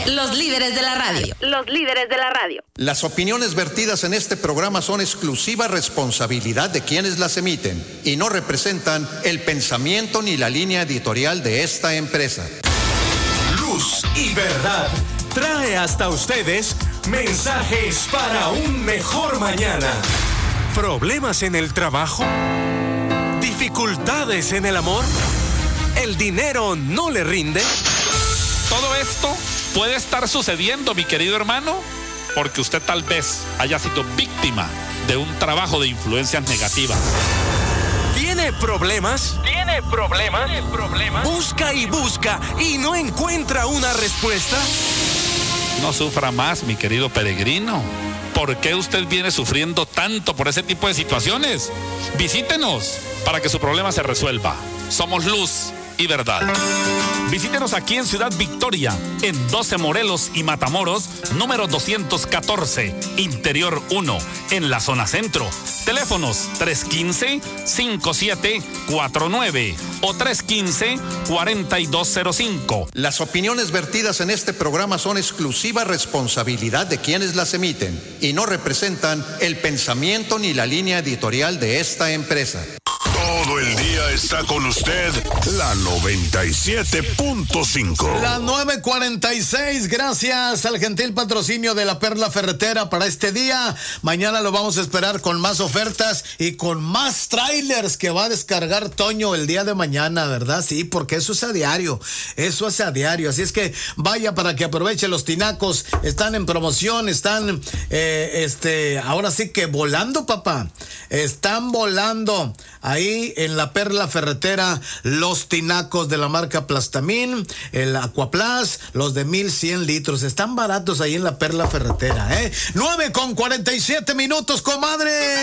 Los líderes de la radio. Los líderes de la radio. Las opiniones vertidas en este programa son exclusiva responsabilidad de quienes las emiten y no representan el pensamiento ni la línea editorial de esta empresa. Luz y Verdad trae hasta ustedes mensajes para un mejor mañana. ¿Problemas en el trabajo? ¿Dificultades en el amor? ¿El dinero no le rinde? Todo esto puede estar sucediendo, mi querido hermano, porque usted tal vez haya sido víctima de un trabajo de influencias negativas. ¿Tiene problemas? ¿Tiene problemas? Busca y busca y no encuentra una respuesta. No sufra más, mi querido peregrino. ¿Por qué usted viene sufriendo tanto por ese tipo de situaciones? Visítenos para que su problema se resuelva. Somos Luz y Verdad. Visítenos aquí en Ciudad Victoria, en 12 Morelos y Matamoros, número 214, Interior 1, en la zona centro. Teléfonos 315-5749 o 315-4205. Las opiniones vertidas en este programa son exclusiva responsabilidad de quienes las emiten y no representan el pensamiento ni la línea editorial de esta empresa. Todo el día está con usted la 97.5. La 9:46, gracias al gentil patrocinio de la Perla Ferretera para este día. Mañana lo vamos a esperar con más ofertas y con más trailers que va a descargar Toño el día de mañana, ¿verdad? Sí, porque eso es a diario, así es que vaya para que aproveche los tinacos, están en promoción, están, ahora sí que volando, papá, están volando. Ahí en la Perla Ferretera, los tinacos de la marca Plastamín, el Aquaplas, los de 1100 litros. Están baratos ahí en la Perla Ferretera, 9:47, comadre.